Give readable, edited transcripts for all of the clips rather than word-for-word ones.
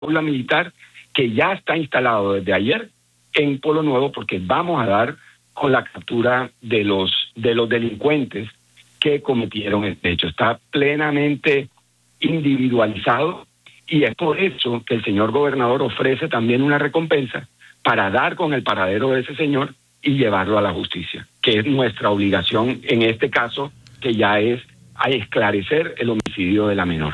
jaula militar que ya está instalado desde ayer en Pueblo Nuevo, porque vamos a dar con la captura de los delincuentes que cometieron este hecho. Está plenamente individualizado y es por eso que el señor gobernador ofrece también una recompensa para dar con el paradero de ese señor y llevarlo a la justicia, que es nuestra obligación en este caso, que ya es a esclarecer el homicidio de la menor.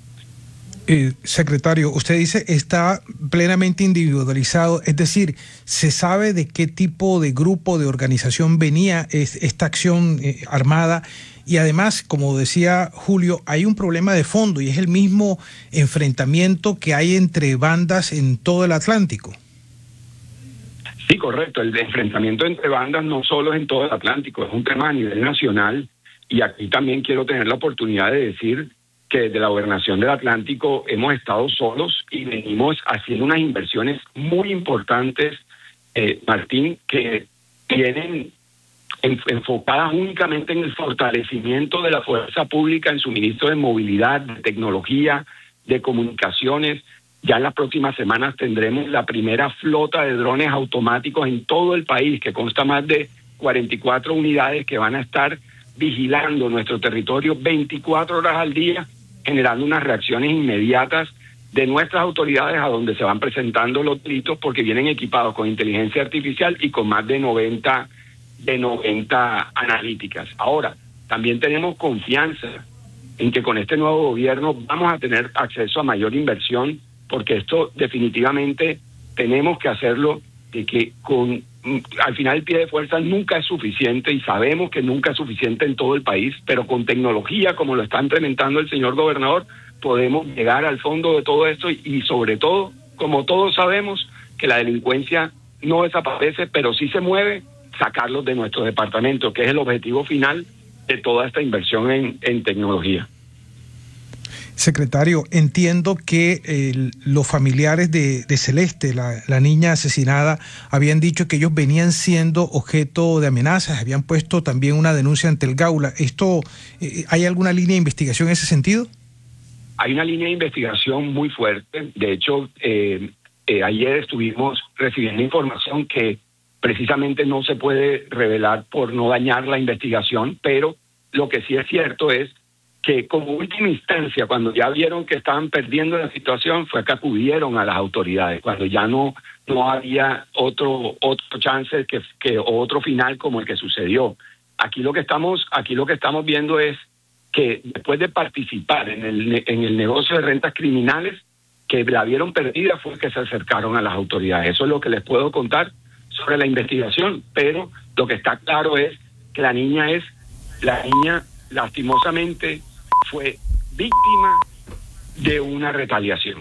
Secretario, usted dice está plenamente individualizado, es decir, ¿se sabe de qué tipo de grupo, de organización venía esta acción armada? Y además, como decía Julio, hay un problema de fondo y es el mismo enfrentamiento que hay entre bandas en todo el Atlántico. Sí, correcto. El enfrentamiento entre bandas no solo es en todo el Atlántico, es un tema a nivel nacional. Y aquí también quiero tener la oportunidad de decir que desde la Gobernación del Atlántico hemos estado solos y venimos haciendo unas inversiones muy importantes, Martín, que tienen enfocadas únicamente en el fortalecimiento de la fuerza pública, en suministro de movilidad, de tecnología, de comunicaciones. Ya en las próximas semanas tendremos la primera flota de drones automáticos en todo el país, que consta más de 44 unidades que van a estar vigilando nuestro territorio 24 horas al día, generando unas reacciones inmediatas de nuestras autoridades a donde se van presentando los delitos, porque vienen equipados con inteligencia artificial y con más de 90 analíticas. Ahora, también tenemos confianza en que con este nuevo gobierno vamos a tener acceso a mayor inversión, porque esto definitivamente tenemos que hacerlo, de que al final el pie de fuerza nunca es suficiente y sabemos que nunca es suficiente en todo el país, pero con tecnología como lo está implementando el señor gobernador podemos llegar al fondo de todo esto y sobre todo, como todos sabemos, que la delincuencia no desaparece, pero sí se mueve, sacarlos de nuestro departamento, que es el objetivo final de toda esta inversión en tecnología. Secretario, entiendo que los familiares de Celeste, la niña asesinada, habían dicho que ellos venían siendo objeto de amenazas, habían puesto también una denuncia ante el Gaula. ¿Hay alguna línea de investigación en ese sentido? Hay una línea de investigación muy fuerte. De hecho, ayer estuvimos recibiendo información que precisamente no se puede revelar por no dañar la investigación, pero lo que sí es cierto es que como última instancia, cuando ya vieron que estaban perdiendo la situación, fue que acudieron a las autoridades, cuando ya no había otro chance que otro final como el que sucedió. Aquí lo que estamos viendo es que después de participar en el negocio de rentas criminales, que la vieron perdida, fue que se acercaron a las autoridades. Eso es lo que les puedo contar sobre la investigación, pero lo que está claro es que la niña lastimosamente fue víctima de una retaliación.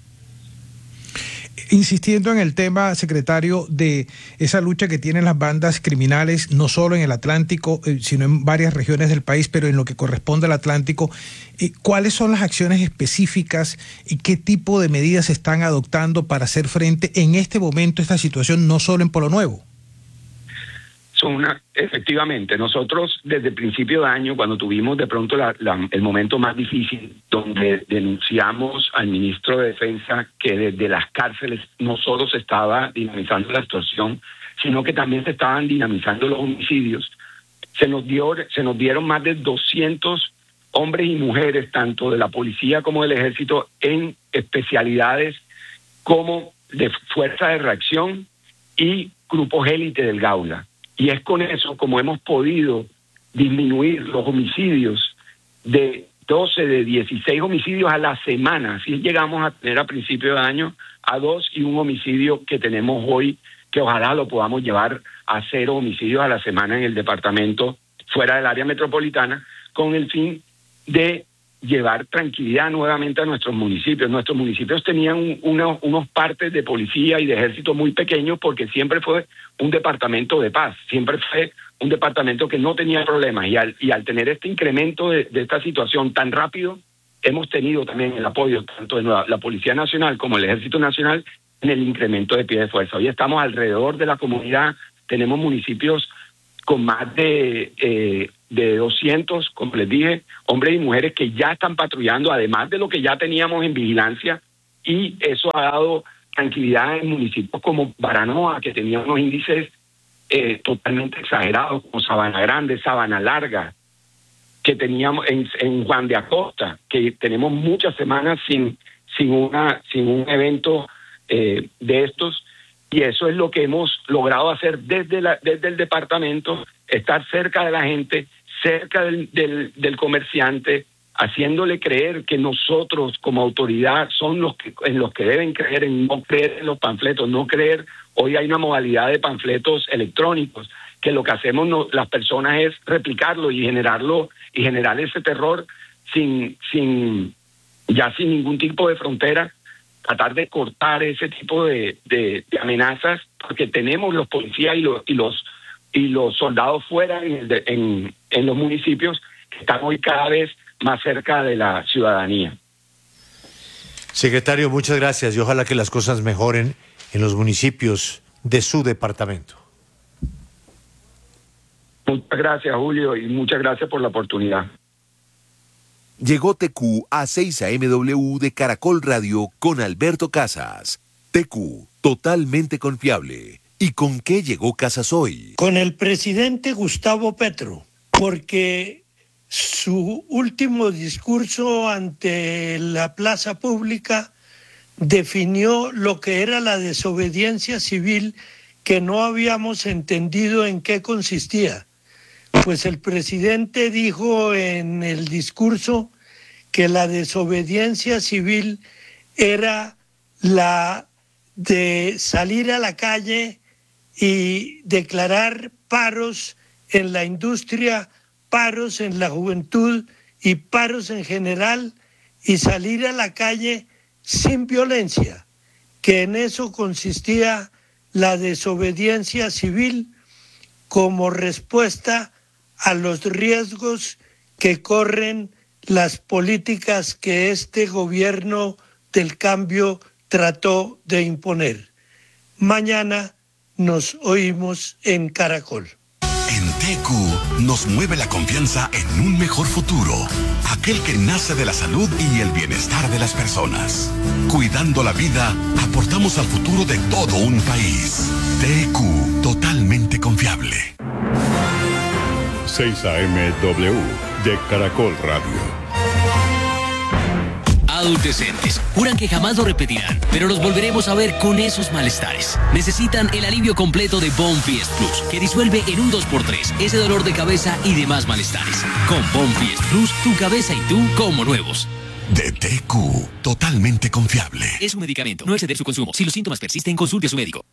Insistiendo en el tema, secretario, de esa lucha que tienen las bandas criminales, no solo en el Atlántico, sino en varias regiones del país, pero en lo que corresponde al Atlántico, ¿cuáles son las acciones específicas y qué tipo de medidas se están adoptando para hacer frente en este momento a esta situación, no solo en Pueblo Nuevo? Efectivamente, nosotros desde el principio de año, cuando tuvimos de pronto el momento más difícil, donde denunciamos al ministro de Defensa que desde las cárceles no solo se estaba dinamizando la extorsión, sino que también se estaban dinamizando los homicidios, se nos dieron más de 200 hombres y mujeres, tanto de la policía como del ejército, en especialidades como de fuerza de reacción y grupos élite del Gaula. Y es con eso como hemos podido disminuir los homicidios de 16 homicidios a la semana. Así llegamos a tener a principio de año a 2 y un homicidio que tenemos hoy, que ojalá lo podamos llevar a 0 homicidios a la semana en el departamento fuera del área metropolitana, con el fin de llevar tranquilidad nuevamente a nuestros municipios. Nuestros municipios tenían unos partes de policía y de ejército muy pequeños porque siempre fue un departamento de paz, siempre fue un departamento que no tenía problemas y al tener este incremento de esta situación tan rápido, hemos tenido también el apoyo tanto de la Policía Nacional como el Ejército Nacional en el incremento de pie de fuerza. Hoy estamos alrededor de la comunidad, tenemos municipios con más de 200, como les dije, hombres y mujeres que ya están patrullando, además de lo que ya teníamos en vigilancia y eso ha dado tranquilidad en municipios como Baranoa, que tenía unos índices totalmente exagerados, como Sabana Grande, Sabana Larga, que teníamos en Juan de Acosta, que tenemos muchas semanas sin un evento de estos, y eso es lo que hemos logrado hacer desde el departamento, estar cerca de la gente, cerca del comerciante, haciéndole creer que nosotros como autoridad son en los que deben creer, en no creer en los panfletos, no creer. Hoy hay una modalidad de panfletos electrónicos que lo que hacemos las personas es replicarlo y generar ese terror sin ningún tipo de frontera, tratar de cortar ese tipo de amenazas, porque tenemos los policías y los soldados fuera en los municipios que están hoy cada vez más cerca de la ciudadanía. Secretario, muchas gracias y ojalá que las cosas mejoren en los municipios de su departamento. Muchas gracias, Julio, y muchas gracias por la oportunidad. Llegó TQ a 6 AM de Caracol Radio con Alberto Casas. TQ, totalmente confiable. ¿Y con qué llegó Casas hoy? Con el presidente Gustavo Petro, porque su último discurso ante la plaza pública definió lo que era la desobediencia civil, que no habíamos entendido en qué consistía. Pues el presidente dijo en el discurso que la desobediencia civil era la de salir a la calle y declarar paros en la industria, paros en la juventud y paros en general, y salir a la calle sin violencia, que en eso consistía la desobediencia civil como respuesta a los riesgos que corren las políticas que este gobierno del cambio trató de imponer. Mañana nos oímos en Caracol. En TQ nos mueve la confianza en un mejor futuro, aquel que nace de la salud y el bienestar de las personas. Cuidando la vida, aportamos al futuro de todo un país. TQ, totalmente confiable. 6 AM de Caracol Radio. Adolescentes juran que jamás lo repetirán, pero los volveremos a ver con esos malestares. Necesitan el alivio completo de Bonfiest Plus, que disuelve en un 2x3 ese dolor de cabeza y demás malestares. Con Bonfiest Plus, tu cabeza y tú como nuevos. De TQ, totalmente confiable. Es un medicamento, no exceder su consumo. Si los síntomas persisten, consulte a su médico.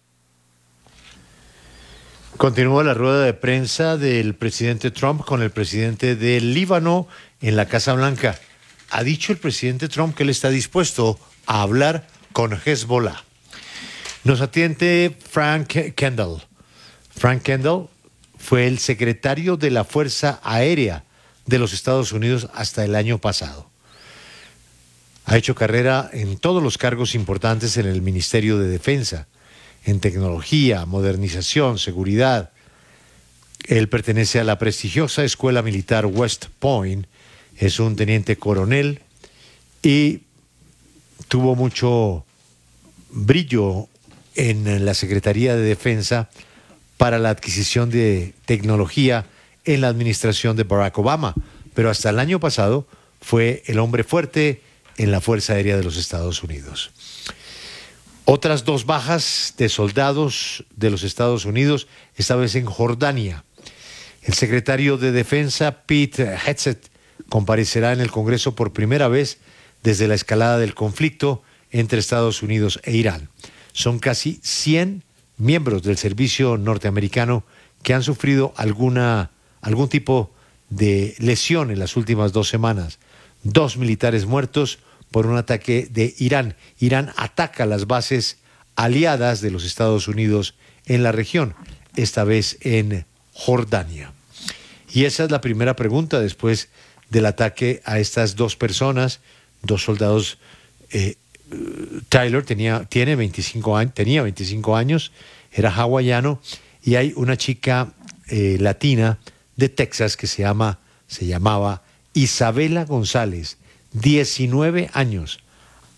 Continúa la rueda de prensa del presidente Trump con el presidente del Líbano en la Casa Blanca. Ha dicho el presidente Trump que él está dispuesto a hablar con Hezbollah. Nos atiende Frank Kendall. Frank Kendall fue el secretario de la Fuerza Aérea de los Estados Unidos hasta el año pasado. Ha hecho carrera en todos los cargos importantes en el Ministerio de Defensa, en tecnología, modernización, seguridad. Él pertenece a la prestigiosa Escuela Militar West Point, es un teniente coronel y tuvo mucho brillo en la Secretaría de Defensa para la adquisición de tecnología en la administración de Barack Obama, pero hasta el año pasado fue el hombre fuerte en la Fuerza Aérea de los Estados Unidos. Otras 2 bajas de soldados de los Estados Unidos, esta vez en Jordania. El secretario de Defensa, Pete Hegseth, comparecerá en el Congreso por primera vez desde la escalada del conflicto entre Estados Unidos e Irán. Son casi 100 miembros del servicio norteamericano que han sufrido algún tipo de lesión en las últimas 2 semanas. 2 militares muertos por un ataque de Irán. Irán ataca las bases aliadas de los Estados Unidos en la región, esta vez en Jordania. Y esa es la primera pregunta después del ataque a estas 2 personas, 2 soldados. Tyler tenía 25 años, era hawaiano, y hay una chica latina de Texas que se llamaba Isabela González, 19 años.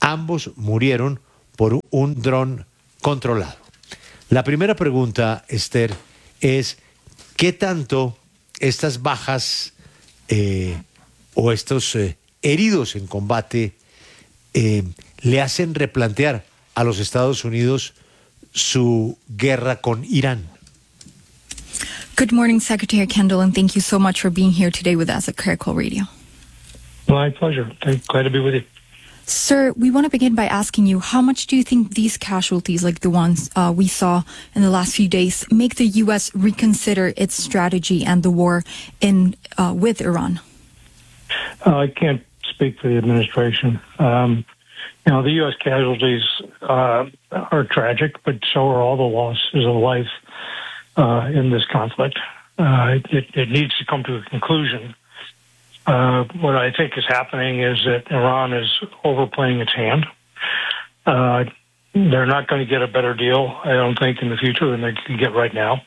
Ambos murieron por un dron controlado. La primera pregunta, Esther, es ¿qué tanto estas bajas o estos heridos en combate le hacen replantear a los Estados Unidos su guerra con Irán? Good morning, Secretary Kendall, and thank you so much for being here today with us at Caracol Radio. My pleasure. Glad to be with you. Sir, we want to begin by asking you, how much do you think these casualties, like the ones we saw in the last few days, make the U.S. reconsider its strategy and the war with Iran? I can't speak for the administration. The U.S. casualties are tragic, but so are all the losses of life in this conflict. It needs to come to a conclusion. What I think is happening is that Iran is overplaying its hand. They're not going to get a better deal, I don't think, in the future than they can get right now.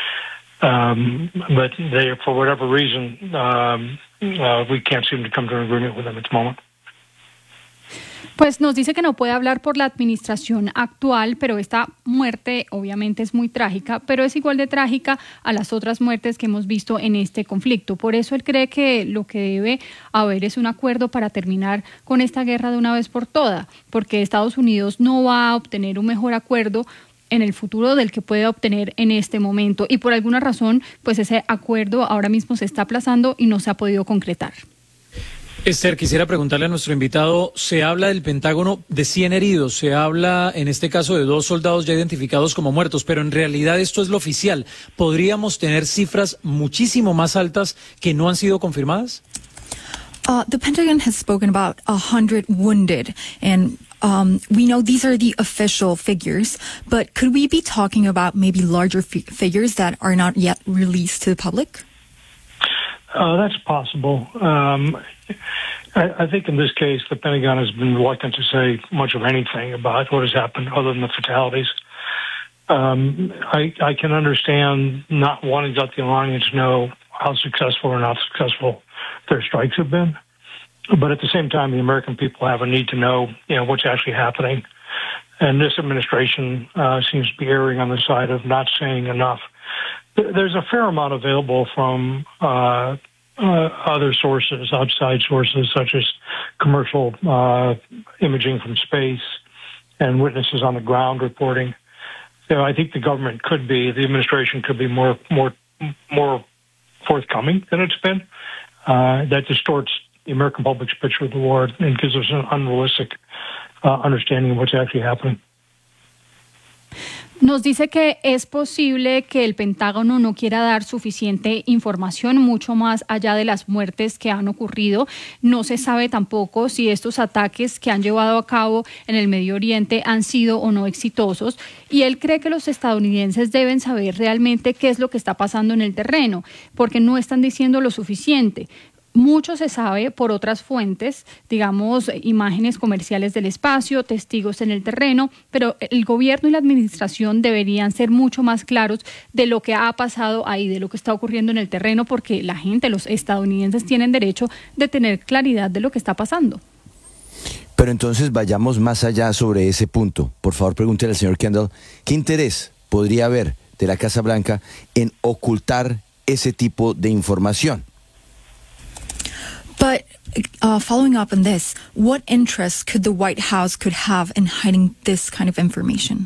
But they, for whatever reason, we can't seem to come to an agreement with them at the moment. Pues nos dice que no puede hablar por la administración actual, pero esta muerte obviamente es muy trágica, pero es igual de trágica a las otras muertes que hemos visto en este conflicto. Por eso él cree que lo que debe haber es un acuerdo para terminar con esta guerra de una vez por todas, porque Estados Unidos no va a obtener un mejor acuerdo en el futuro del que puede obtener en este momento. Y por alguna razón, pues ese acuerdo ahora mismo se está aplazando y no se ha podido concretar. Esther, quisiera preguntarle a nuestro invitado, se habla del Pentágono de 100 heridos, se habla en este caso de 2 soldados ya identificados como muertos, pero en realidad esto es lo oficial. ¿Podríamos tener cifras muchísimo más altas que no han sido confirmadas? The Pentagon has spoken about 100 wounded, and we know these are the official figures, but could we be talking about maybe larger figures that are not yet released to the public? That's possible. I think in this case, the Pentagon has been reluctant to say much of anything about what has happened other than the fatalities. I can understand not wanting to let the Iranians know how successful or not successful their strikes have been. But at the same time, the American people have a need to know, what's actually happening. And this administration seems to be erring on the side of not saying enough. There's a fair amount available from other sources, outside sources, such as commercial imaging from space and witnesses on the ground reporting. So I think the administration could be more forthcoming than it's been. That distorts the American public's picture of the war and gives us an unrealistic understanding of what's actually happening. Nos dice que es posible que el Pentágono no quiera dar suficiente información, mucho más allá de las muertes que han ocurrido. No se sabe tampoco si estos ataques que han llevado a cabo en el Medio Oriente han sido o no exitosos. Y él cree que los estadounidenses deben saber realmente qué es lo que está pasando en el terreno, porque no están diciendo lo suficiente. Mucho se sabe por otras fuentes, digamos, imágenes comerciales del espacio, testigos en el terreno, pero el gobierno y la administración deberían ser mucho más claros de lo que ha pasado ahí, de lo que está ocurriendo en el terreno, porque la gente, los estadounidenses, tienen derecho de tener claridad de lo que está pasando. Pero entonces vayamos más allá sobre ese punto. Por favor, pregúntele al señor Kendall, ¿qué interés podría haber de la Casa Blanca en ocultar ese tipo de información? But following up on this, what interest could the White House could have in hiding this kind of information?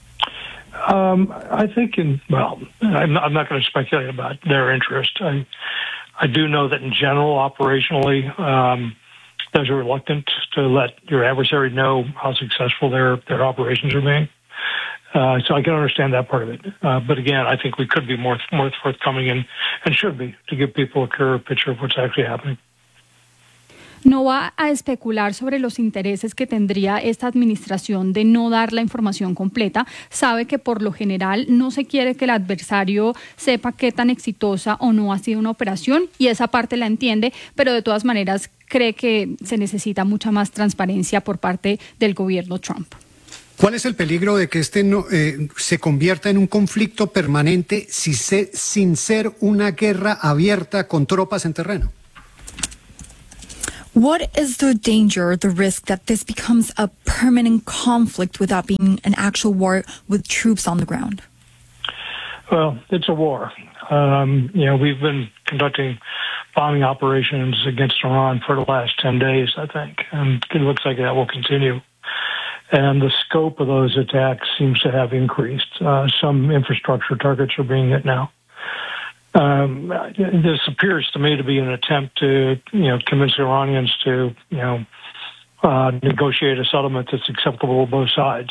I think I'm not going to speculate about their interest. I do know that in general, operationally, there's a reluctance to let your adversary know how successful their operations are being. So I can understand that part of it. But again, I think we could be more forthcoming and should be to give people a clearer picture of what's actually happening. No va a especular sobre los intereses que tendría esta administración de no dar la información completa. Sabe que por lo general no se quiere que el adversario sepa qué tan exitosa o no ha sido una operación, y esa parte la entiende, pero de todas maneras cree que se necesita mucha más transparencia por parte del gobierno Trump. ¿Cuál es el peligro de que se convierta en un conflicto permanente sin ser una guerra abierta con tropas en terreno? What is the danger, the risk that this becomes a permanent conflict without being an actual war with troops on the ground? Well, it's a war. We've been conducting bombing operations against Iran for the last 10 days, I think, and it looks like that will continue. And the scope of those attacks seems to have increased. Some infrastructure targets are being hit now. This appears to me to be an attempt to, convince the Iranians to, negotiate a settlement that's acceptable to both sides.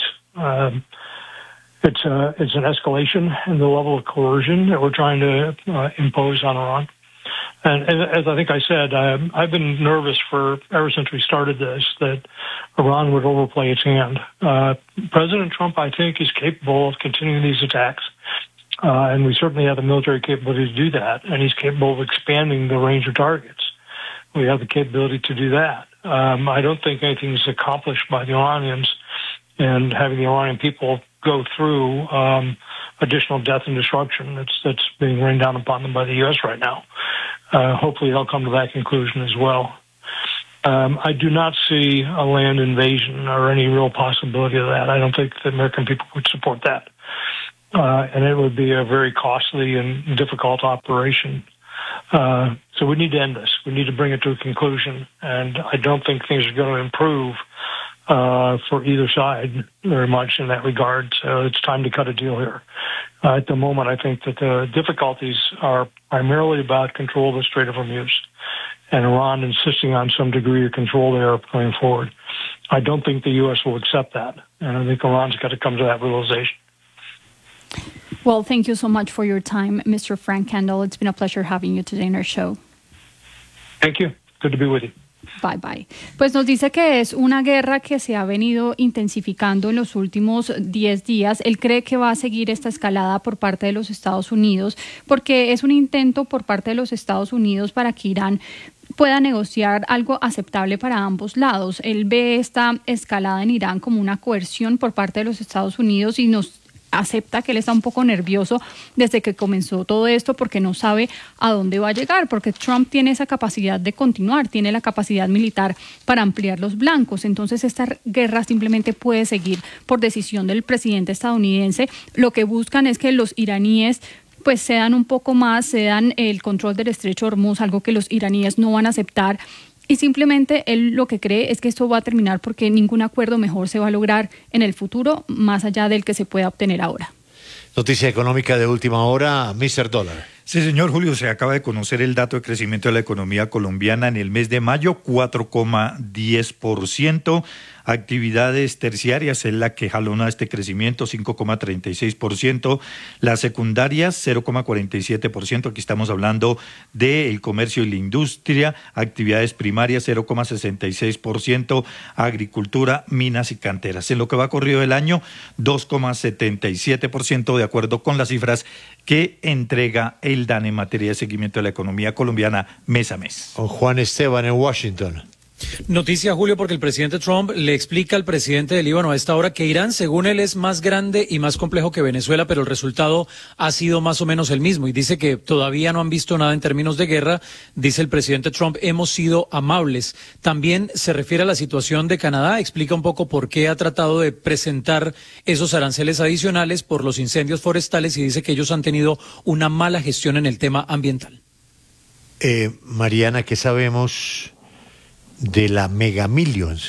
It's an escalation in the level of coercion that we're trying to impose on Iran. And as I think I said, I've been nervous ever since we started this, that Iran would overplay its hand. President Trump, I think, is capable of continuing these attacks. And we certainly have the military capability to do that. And he's capable of expanding the range of targets. We have the capability to do that. I don't think anything is accomplished by the Iranians, and having the Iranian people go through additional death and destruction that's being rained down upon them by the U.S. right now. Hopefully they'll come to that conclusion as well. I do not see a land invasion or any real possibility of that. I don't think the American people would support that. And it would be a very costly and difficult operation. So we need to end this. We need to bring it to a conclusion. And I don't think things are going to improve for either side very much in that regard. So it's time to cut a deal here. At the moment, I think that the difficulties are primarily about control of the Strait of Hormuz and Iran insisting on some degree of control there going forward. I don't think the U.S. will accept that. And I think Iran's got to come to that realization. Well, thank you so much for your time, Mr. Frank Kendall. It's been a pleasure having you today in our show. Thank you. Good to be with you. Bye, bye. Pues nos dice que es una guerra que se ha venido intensificando en los últimos 10 días. Él cree que va a seguir esta escalada por parte de los Estados Unidos porque es un intento por parte de los Estados Unidos para que Irán pueda negociar algo aceptable para ambos lados. Él ve esta escalada en Irán como una coerción por parte de los Estados Unidos y nos acepta que él está un poco nervioso desde que comenzó todo esto porque no sabe a dónde va a llegar, porque Trump tiene esa capacidad de continuar, tiene la capacidad militar para ampliar los blancos. Entonces esta guerra simplemente puede seguir por decisión del presidente estadounidense. Lo que buscan es que los iraníes pues cedan un poco más, cedan el control del estrecho de Hormuz, algo que los iraníes no van a aceptar. Y simplemente él lo que cree es que esto va a terminar porque ningún acuerdo mejor se va a lograr en el futuro, más allá del que se pueda obtener ahora. Noticia económica de última hora, Mr. Dólar. Sí, señor Julio, se acaba de conocer el dato de crecimiento de la economía colombiana en el mes de mayo, 4,10%. Actividades terciarias es la que jalona este crecimiento, 5,36%. Las secundarias, 0,47%. Aquí estamos hablando del comercio y la industria. Actividades primarias, 0,66%. Agricultura, minas y canteras. En lo que va corrido del año, 2,77%, de acuerdo con las cifras que entrega el DANE en materia de seguimiento de la economía colombiana mes a mes. Con Juan Esteban en Washington. Noticia, Julio, porque el presidente Trump le explica al presidente del Líbano a esta hora que Irán, según él, es más grande y más complejo que Venezuela, pero el resultado ha sido más o menos el mismo. Y dice que todavía no han visto nada en términos de guerra. Dice el presidente Trump, hemos sido amables. También se refiere a la situación de Canadá. Explica un poco por qué ha tratado de presentar esos aranceles adicionales por los incendios forestales y dice que ellos han tenido una mala gestión en el tema ambiental. Mariana, ¿qué sabemos de la Mega Millions?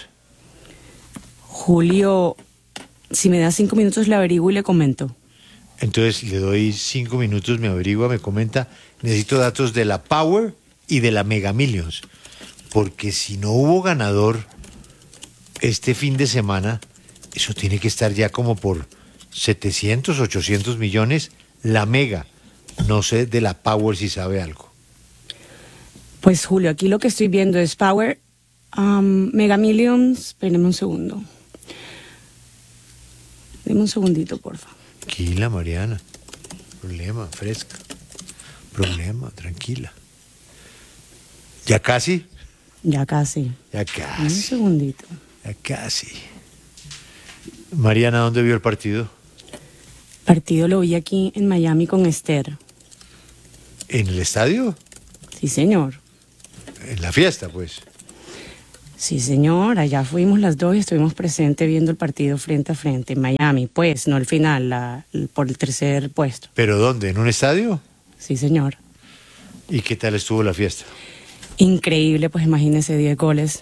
Julio, si me da 5 minutos le averiguo y le comento. Entonces le doy 5 minutos, me averigua, me comenta. Necesito datos de la Power y de la Mega Millions, porque si no hubo ganador este fin de semana, eso tiene que estar ya como por 700, 800 millones. La Mega, no sé de la Power si sabe algo. Pues Julio, aquí lo que estoy viendo es Power, Mega Millions. Espéreme un segundo. Deme un segundito, porfa. Tranquila, Mariana. Problema, fresca. Problema, tranquila. ¿Ya casi? Ya casi. Ya casi. Un segundito. Ya casi. Mariana, ¿dónde vio el partido? Partido lo vi aquí en Miami con Esther. ¿En el estadio? Sí, señor. En la fiesta, pues. Sí, señor, allá fuimos las dos y estuvimos presentes viendo el partido frente a frente en Miami, pues, no el final, por el tercer puesto. ¿Pero dónde? ¿En un estadio? Sí, señor. ¿Y qué tal estuvo la fiesta? Increíble, pues imagínese 10 goles.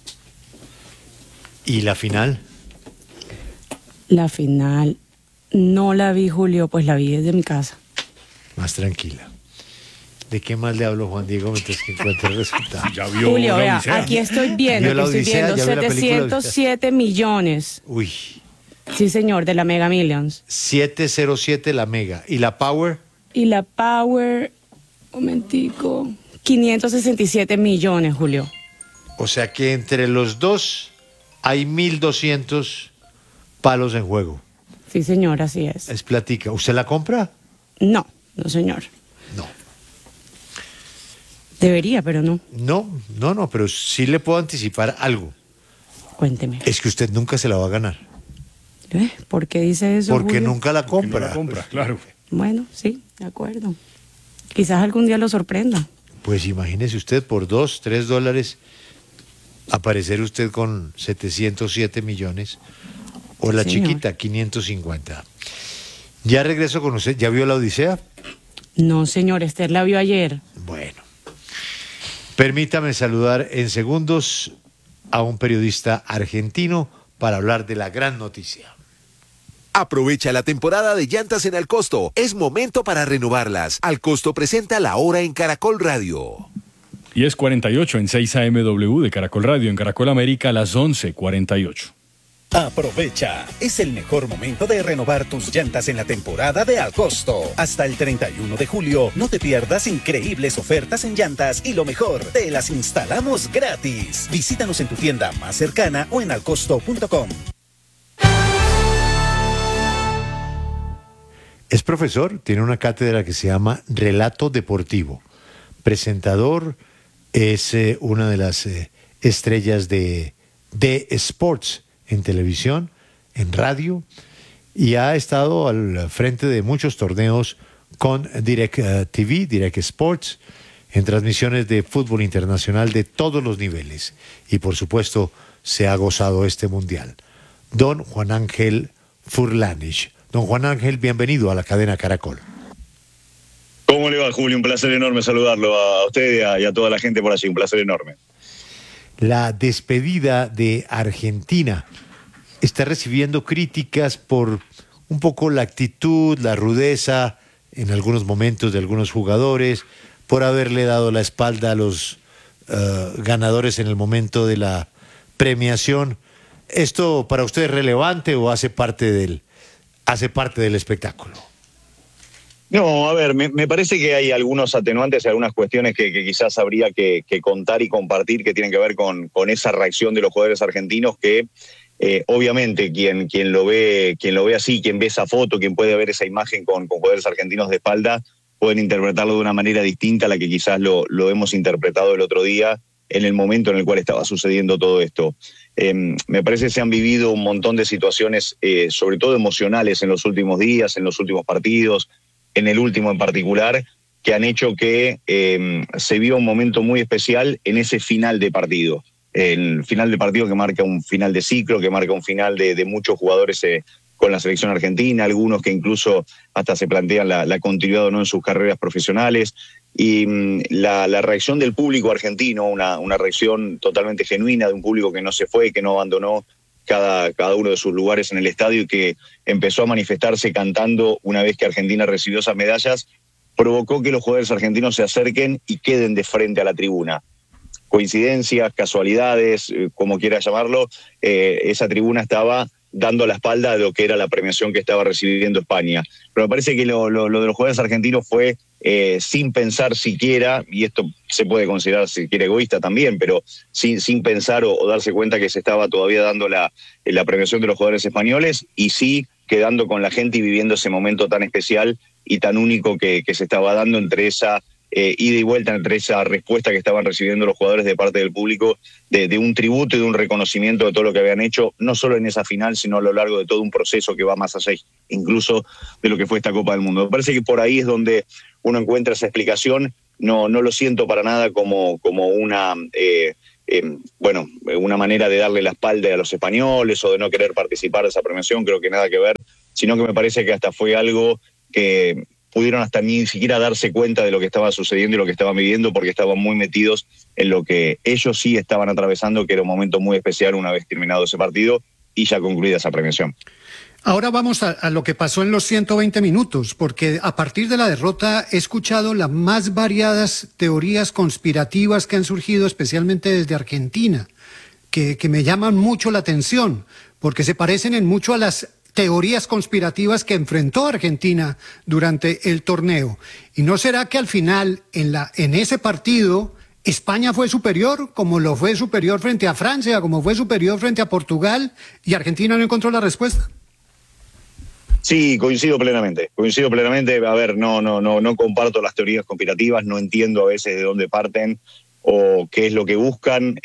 ¿Y la final? La final no la vi, Julio, pues la vi desde mi casa. Más tranquila. ¿De qué más le hablo, Juan Diego, mientras que encuentre el resultado? Ya vio Julio, vea, aquí estoy viendo, ¿Vio la Odisea? 707 millones. Uy. Sí, señor, de la Mega Millions. 707 la Mega. ¿Y la Power? Y la Power, momentico, 567 millones, Julio. O sea que entre los dos hay 1.200 palos en juego. Sí, señor, así es. Es platica. ¿Usted la compra? No, señor. No. Debería, pero no. No, pero sí le puedo anticipar algo. Cuénteme. Es que usted nunca se la va a ganar. ¿Por qué dice eso, Porque Julio? nunca la compra. No la compra, claro. Bueno, sí, de acuerdo. Quizás algún día lo sorprenda. Pues imagínese usted por $2-3 aparecer usted con 707 millones o la Señor. chiquita 550. Ya regreso con usted. ¿Ya vio la Odisea? No, señor, Esther la vio ayer. Bueno. Permítame saludar en segundos a un periodista argentino para hablar de la gran noticia. Aprovecha la temporada de llantas en Alcosto. Es momento para renovarlas. Alcosto presenta La Hora en Caracol Radio. 10:48 en 6 AMW de Caracol Radio, en Caracol América a las 11:48. Aprovecha, es el mejor momento de renovar tus llantas en la temporada de Alcosto. Hasta el 31 de julio, no te pierdas increíbles ofertas en llantas y lo mejor, te las instalamos gratis. Visítanos en tu tienda más cercana o en alcosto.com. Es profesor, tiene una cátedra que se llama Relato Deportivo. Presentador, es una de las estrellas de Sports en televisión, en radio, y ha estado al frente de muchos torneos con Direct TV, Direct Sports, en transmisiones de fútbol internacional de todos los niveles. Y por supuesto, se ha gozado este mundial. Don Juan Ángel Furlanich. Don Juan Ángel, bienvenido a la cadena Caracol. ¿Cómo le va, Julio? Un placer enorme saludarlo a usted y a toda la gente por allí. Un placer enorme. La despedida de Argentina está recibiendo críticas por un poco la actitud, la rudeza en algunos momentos de algunos jugadores, por haberle dado la espalda a los ganadores en el momento de la premiación. ¿Esto para usted es relevante o hace parte del espectáculo? No, a ver, me parece que hay algunos atenuantes y algunas cuestiones que quizás habría que contar y compartir que tienen que ver con esa reacción de los jugadores argentinos que obviamente quien lo ve así, quien ve esa foto, quien puede ver esa imagen con jugadores argentinos de espalda, pueden interpretarlo de una manera distinta a la que quizás lo hemos interpretado el otro día en el momento en el cual estaba sucediendo todo esto. Me parece que se han vivido un montón de situaciones, sobre todo emocionales en los últimos días, en los últimos partidos, en el último en particular, que han hecho que se viva un momento muy especial en ese final de partido. El final de partido que marca un final de ciclo, que marca un final de muchos jugadores con la selección argentina, algunos que incluso hasta se plantean la continuidad o no en sus carreras profesionales. Y la reacción del público argentino, una reacción totalmente genuina de un público que no se fue, que no abandonó cada uno de sus lugares en el estadio y que empezó a manifestarse cantando una vez que Argentina recibió esas medallas, provocó que los jugadores argentinos se acerquen y queden de frente a la tribuna. Coincidencias, casualidades, como quiera llamarlo, esa tribuna estaba dando la espalda a lo que era la premiación que estaba recibiendo España. Pero me parece que lo de los jugadores argentinos fue sin pensar siquiera, y esto se puede considerar si quiere egoísta también, pero sin pensar o darse cuenta que se estaba todavía dando la premiación de los jugadores españoles, y sí quedando con la gente y viviendo ese momento tan especial y tan único que se estaba dando entre esa ida y vuelta, entre esa respuesta que estaban recibiendo los jugadores de parte del público, de un tributo y de un reconocimiento de todo lo que habían hecho, no solo en esa final, sino a lo largo de todo un proceso que va más allá incluso de lo que fue esta Copa del Mundo. Me parece que por ahí es donde uno encuentra esa explicación. No lo siento para nada como una una manera de darle la espalda a los españoles o de no querer participar de esa premiación, creo que nada que ver, sino que me parece que hasta fue algo que pudieron hasta ni siquiera darse cuenta de lo que estaba sucediendo y lo que estaban viviendo, porque estaban muy metidos en lo que ellos sí estaban atravesando, que era un momento muy especial una vez terminado ese partido y ya concluida esa premiación. Ahora vamos a lo que pasó en los 120 minutos, porque a partir de la derrota he escuchado las más variadas teorías conspirativas que han surgido, especialmente desde Argentina, que me llaman mucho la atención, porque se parecen en mucho a las teorías conspirativas que enfrentó Argentina durante el torneo. ¿Y no será que al final, en ese partido, España fue superior, como lo fue superior frente a Francia, como fue superior frente a Portugal, y Argentina no encontró la respuesta? Sí, coincido plenamente. A ver, no comparto las teorías conspirativas, no entiendo a veces de dónde parten o qué es lo que buscan.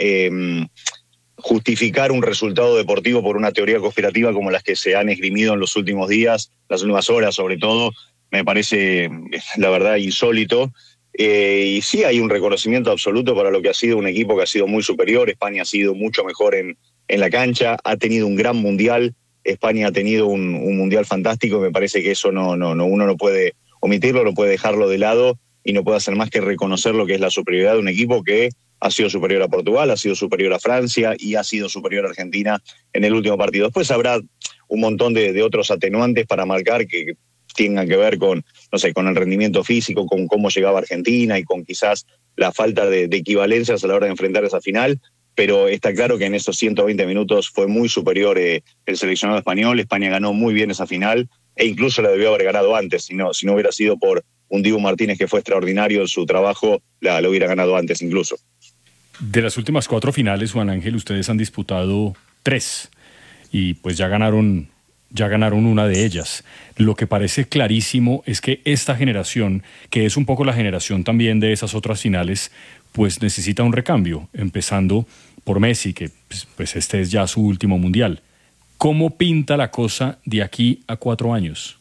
Justificar un resultado deportivo por una teoría conspirativa como las que se han esgrimido en los últimos días, las últimas horas sobre todo, me parece, la verdad, insólito. Y sí hay un reconocimiento absoluto para lo que ha sido un equipo que ha sido muy superior. España ha sido mucho mejor en la cancha, ha tenido un gran mundial. España ha tenido un mundial fantástico, me parece que eso uno no puede omitirlo, no puede dejarlo de lado y no puede hacer más que reconocer lo que es la superioridad de un equipo que ha sido superior a Portugal, ha sido superior a Francia y ha sido superior a Argentina en el último partido. Después habrá un montón de otros atenuantes para marcar que tengan que ver con el rendimiento físico, con cómo llegaba Argentina y con quizás la falta de equivalencias a la hora de enfrentar esa final. Pero está claro que en esos 120 minutos fue muy superior el seleccionado español. España ganó muy bien esa final e incluso la debió haber ganado antes. Si no hubiera sido por un Dibu Martínez que fue extraordinario en su trabajo, la hubiera ganado antes incluso. De las últimas 4 finales, Juan Ángel, ustedes han disputado 3 y pues ya ganaron una de ellas. Lo que parece clarísimo es que esta generación, que es un poco la generación también de esas otras finales, pues necesita un recambio, empezando por Messi, que pues este es ya su último mundial. ¿Cómo pinta la cosa de aquí a 4 años?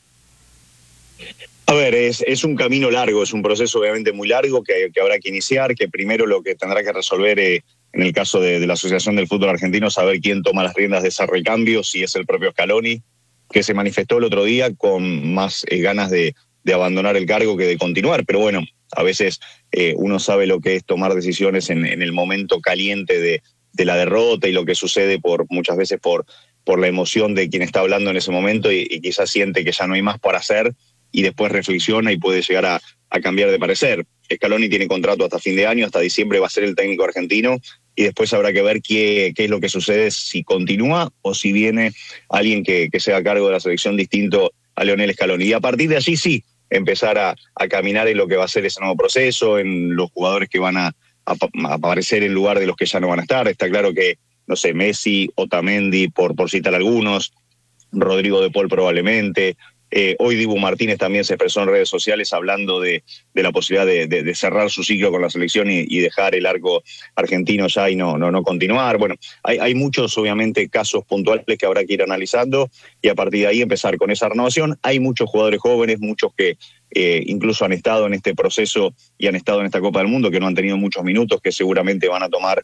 A ver, es un camino largo, es un proceso obviamente muy largo que habrá que iniciar, que primero lo que tendrá que resolver en el caso de la Asociación del Fútbol Argentino, saber quién toma las riendas de ese recambio, si es el propio Scaloni, que se manifestó el otro día con más ganas de abandonar el cargo que de continuar, pero bueno, a veces uno sabe lo que es tomar decisiones en el momento caliente de la derrota y lo que sucede muchas veces por la emoción de quien está hablando en ese momento y quizás siente que ya no hay más para hacer y después reflexiona y puede llegar a cambiar de parecer. Scaloni tiene contrato hasta fin de año, hasta diciembre va a ser el técnico argentino y después habrá que ver qué es lo que sucede, si continúa o si viene alguien que sea a cargo de la selección distinto a Lionel Scaloni. Y a partir de allí sí, empezar a caminar en lo que va a ser ese nuevo proceso, en los jugadores que van a aparecer en lugar de los que ya no van a estar. Está claro que, Messi, Otamendi, por citar algunos, Rodrigo de Paul probablemente. Hoy Dibu Martínez también se expresó en redes sociales hablando de la posibilidad de cerrar su ciclo con la selección y dejar el arco argentino ya y no continuar. Bueno, hay muchos obviamente casos puntuales que habrá que ir analizando y a partir de ahí empezar con esa renovación. Hay muchos jugadores jóvenes, muchos que incluso han estado en este proceso y han estado en esta Copa del Mundo, que no han tenido muchos minutos, que seguramente van a tomar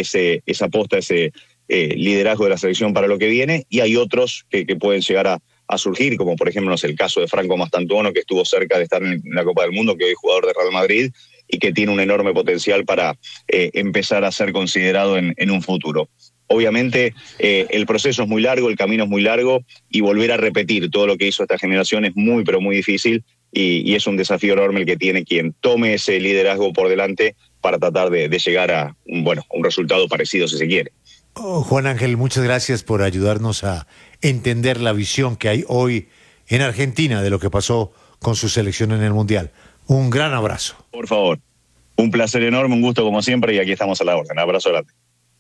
esa posta, ese liderazgo de la selección para lo que viene, y hay otros que pueden llegar a surgir, como por ejemplo el caso de Franco Mastantuono, que estuvo cerca de estar en la Copa del Mundo, que hoy es jugador de Real Madrid y que tiene un enorme potencial para empezar a ser considerado en un futuro. Obviamente el proceso es muy largo, el camino es muy largo y volver a repetir todo lo que hizo esta generación es muy, pero muy difícil y es un desafío enorme el que tiene quien tome ese liderazgo por delante para tratar de llegar a un resultado parecido si se quiere. Juan Ángel, muchas gracias por ayudarnos a entender la visión que hay hoy en Argentina de lo que pasó con su selección en el Mundial. Un gran abrazo. Por favor, un placer enorme, un gusto como siempre y aquí estamos a la orden. Un abrazo grande.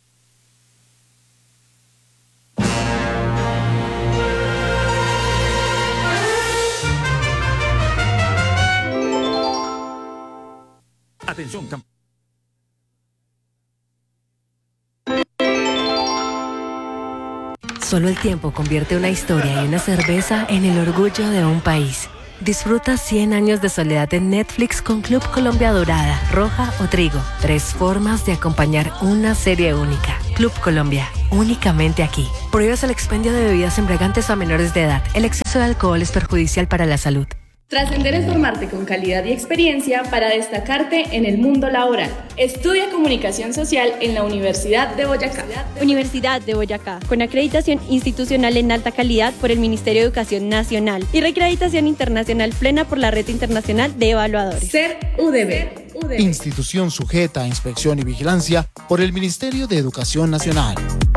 Atención, Solo el tiempo convierte una historia y una cerveza en el orgullo de un país. Disfruta 100 años de soledad en Netflix con Club Colombia Dorada, Roja o Trigo. 3 formas de acompañar una serie única. Club Colombia, únicamente aquí. Prohíbes el expendio de bebidas embriagantes a menores de edad. El exceso de alcohol es perjudicial para la salud. Trascender es formarte con calidad y experiencia para destacarte en el mundo laboral. Estudia Comunicación Social en la Universidad de Boyacá. Universidad de Boyacá, con acreditación institucional en alta calidad por el Ministerio de Educación Nacional y reacreditación internacional plena por la Red Internacional de Evaluadores. Ser UDB. Institución sujeta a inspección y vigilancia por el Ministerio de Educación Nacional.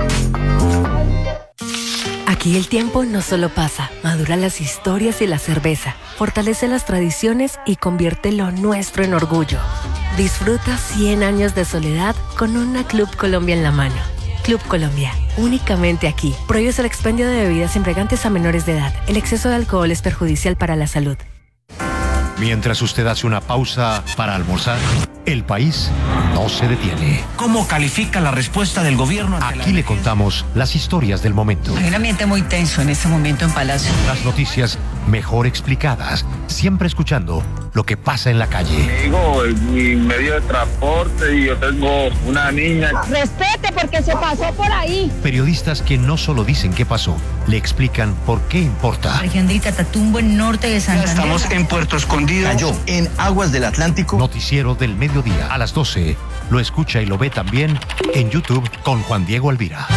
Aquí el tiempo no solo pasa, madura las historias y la cerveza, fortalece las tradiciones y convierte lo nuestro en orgullo. Disfruta 100 años de soledad con una Club Colombia en la mano. Club Colombia, únicamente aquí. Prohíbes el expendio de bebidas embriagantes a menores de edad. El exceso de alcohol es perjudicial para la salud. Mientras usted hace una pausa para almorzar, el país no se detiene. ¿Cómo califica la respuesta del gobierno? Aquí le contamos las historias del momento. Hay un ambiente muy tenso en este momento en Palacio. Las noticias mejor explicadas, siempre escuchando lo que pasa en la calle. Digo, mi medio de transporte y yo tengo una niña. Respete porque se pasó por ahí. Periodistas que no solo dicen qué pasó, le explican por qué importa. Región de Catatumbo, en norte de Santander. Estamos en Puerto Escondido. Cayó en aguas del Atlántico. Noticiero del mediodía a las 12. Lo escucha y lo ve también en YouTube con Juan Diego Alvira.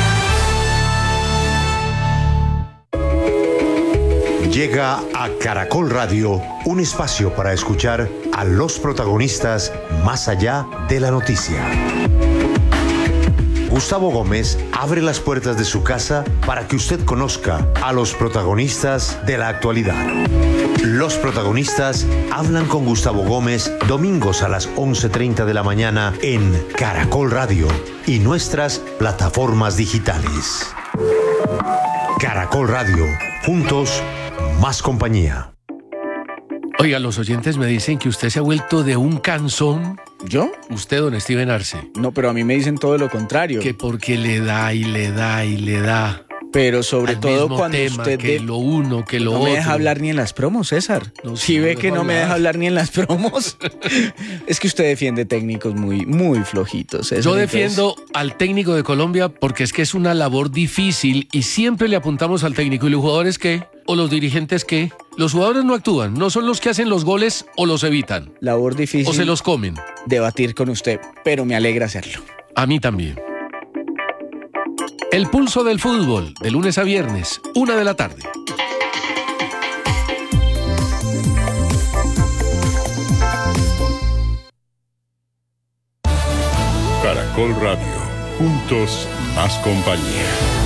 Llega a Caracol Radio un espacio para escuchar a los protagonistas más allá de la noticia. Gustavo Gómez abre las puertas de su casa para que usted conozca a los protagonistas de la actualidad. Los protagonistas hablan con Gustavo Gómez domingos a las 11:30 de la mañana en Caracol Radio y nuestras plataformas digitales. Caracol Radio, juntos, más compañía. Oiga, los oyentes me dicen que usted se ha vuelto de un cansón. ¿Yo? Usted, don Steven Arce. No, pero a mí me dicen todo lo contrario. Que porque le da y le da y le da. Pero sobre todo cuando tema, usted... que lo uno, que lo no otro. No me deja hablar ni en las promos, César. No, si ve que no me deja hablar ni en las promos. Es que usted defiende técnicos muy, muy flojitos, César. Yo defiendo al técnico de Colombia porque es que es una labor difícil y siempre le apuntamos al técnico. ¿Y los jugadores qué? ¿O los dirigentes qué? Los jugadores no actúan, no son los que hacen los goles o los evitan. Labor difícil. O se los comen. Debatir con usted, pero me alegra hacerlo. A mí también. El pulso del fútbol, de lunes a viernes, 1:00 p.m. Caracol Radio, juntos, más compañía.